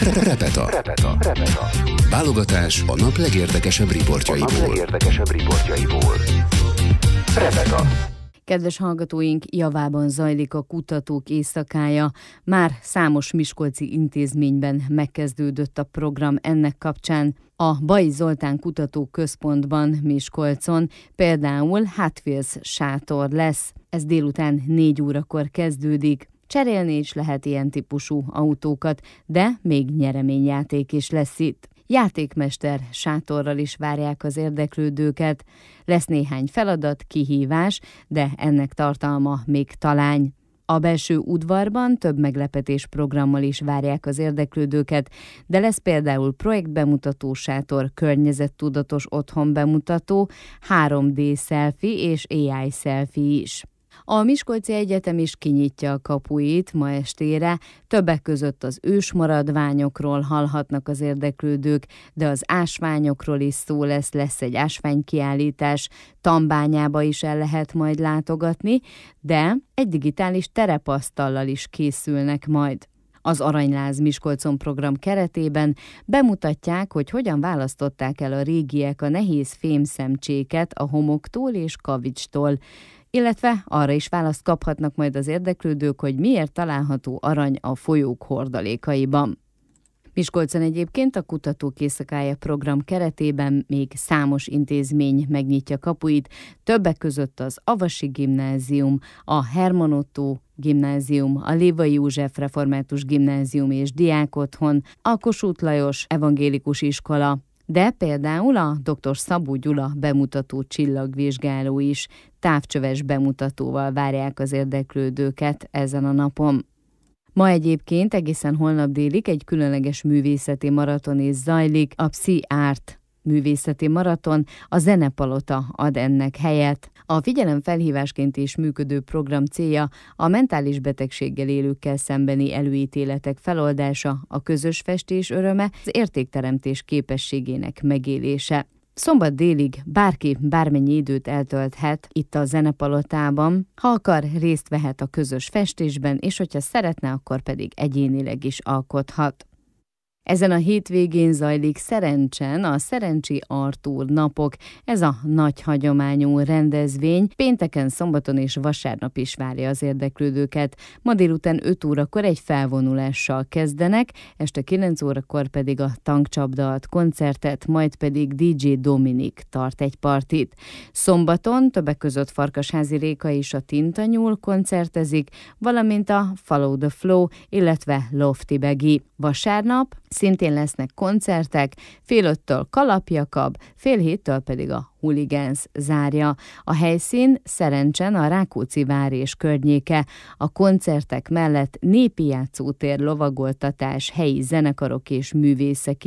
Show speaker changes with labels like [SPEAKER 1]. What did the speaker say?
[SPEAKER 1] Repeta. Válogatás a nap legérdekesebb riportjaiból. Repeta.
[SPEAKER 2] Kedves hallgatóink, javában zajlik a kutatók éjszakája. Már számos miskolci intézményben megkezdődött a program ennek kapcsán. A Bai Zoltán Kutatóközpontban Miskolcon például Hot Wheels sátor lesz. Ez délután 4 órakor kezdődik. Cserélni is lehet ilyen típusú autókat, de még nyereményjáték is lesz itt. Játékmester sátorral is várják az érdeklődőket. Lesz néhány feladat, kihívás, de ennek tartalma még talány. A belső udvarban több meglepetés programmal is várják az érdeklődőket, de lesz például projektbemutató sátor, környezettudatos otthon bemutató, 3D selfie és AI selfie is. A Miskolci Egyetem is kinyitja a kapuit ma estére, többek között az ősmaradványokról hallhatnak az érdeklődők, de az ásványokról is szó lesz egy ásványkiállítás, Tambányába is el lehet majd látogatni, de egy digitális terepasztallal is készülnek majd. Az Aranyláz Miskolcon program keretében bemutatják, hogy hogyan választották el a régiek a nehéz fémszemcséket a homoktól és kavicstól, illetve arra is választ kaphatnak majd az érdeklődők, hogy miért található arany a folyók hordalékaiban. Miskolcon egyébként a Kutatók éjszakája program keretében még számos intézmény megnyitja kapuit, többek között az Avasi Gimnázium, a Herman Ottó Gimnázium, a Lévai József Református Gimnázium és Diákotthon, a Kossuth Lajos Evangélikus Iskola, de például a dr. Szabó Gyula bemutató csillagvizsgáló is távcsöves bemutatóval várják az érdeklődőket ezen a napon. Ma egyébként egészen holnap délig egy különleges művészeti maraton is zajlik, a Psi Art művészeti maraton, a Zenepalota ad ennek helyet. A figyelemfelhívásként is működő program célja a mentális betegséggel élőkkel szembeni előítéletek feloldása, a közös festés öröme, az értékteremtés képességének megélése. Szombat délig bárki bármennyi időt eltölthet itt a Zenepalotában, ha akar, részt vehet a közös festésben, és hogyha szeretne, akkor pedig egyénileg is alkothat. Ezen a hétvégén zajlik Szerencsen a Szerencsi Artúr napok. Ez a nagy hagyományú rendezvény pénteken, szombaton és vasárnap is várja az érdeklődőket. Ma délután 5 órakor egy felvonulással kezdenek, este 9 órakor pedig a Tankcsapda ad koncertet, majd pedig DJ Dominik tart egy partit. Szombaton többek között Farkasházi Réka és a Tintanyúl koncertezik, valamint a Follow the Flow, illetve Lofty Begi. Vasárnap szintén lesznek koncertek, 4:30-től Kalap Jakab, 6:30-től pedig a Hooligans zárja. A helyszín Szerencsen a Rákóczi vár és környéke. A koncertek mellett népi játszótér, lovagoltatás, helyi zenekarok és művészek